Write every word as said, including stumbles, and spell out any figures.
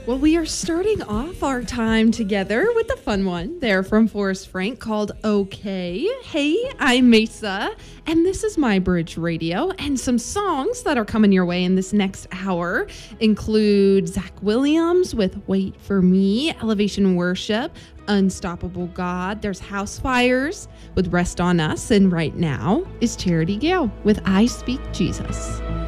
Well, we are starting off our time together with a fun one there from Forrest Frank called Okay. Hey, I'm Mesa, and this is My Bridge Radio. And some songs that are coming your way in this next hour include Zach Williams with Wait for Me, Elevation Worship, Unstoppable God. There's House Fires with Rest on Us. And right now is Charity Gale with I Speak Jesus.